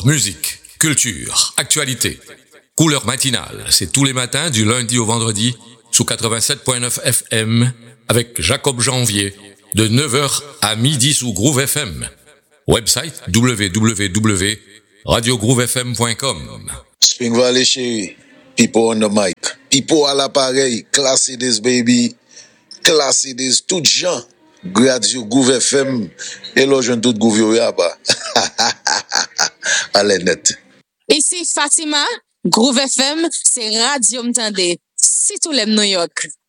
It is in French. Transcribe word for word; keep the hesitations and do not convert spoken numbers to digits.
Sport, musique, culture, actualité. Couleur matinale, c'est tous les matins du lundi au vendredi sous quatre-vingt-sept virgule neuf F M avec Jacob Janvier de neuf heures à midi sous Groove F M. Website w w w point radio groove f m point com. Spring Valley chérie, people on the mic, people à l'appareil, class it is baby, class it is tout gens, Radio Groove F M, et là je tout Groove yo yaba. Allez net. Ici Fatima, Groove F M, c'est Radio M'tande, si tout l'aime New York.